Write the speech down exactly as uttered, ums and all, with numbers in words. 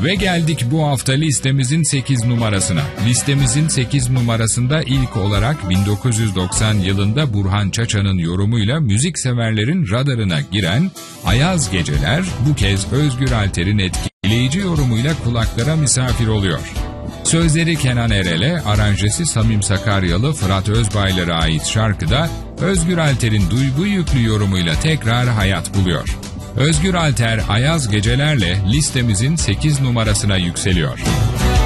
Ve geldik bu hafta listemizin sekiz numarasına. Listemizin sekiz numarasında ilk olarak bin dokuz yüz doksan yılında Burhan Çaça'nın yorumuyla müzik severlerin radarına giren Ayaz Geceler bu kez Özgür Alter'in etkileyici yorumuyla kulaklara misafir oluyor. Sözleri Kenan Erel'e, aranjesi Samim Sakaryalı, Fırat Özbaylar'a ait şarkıda Özgür Alter'in duygu yüklü yorumuyla tekrar hayat buluyor. Özgür Alter Ayaz Geceler'le listemizin sekiz numarasına yükseliyor.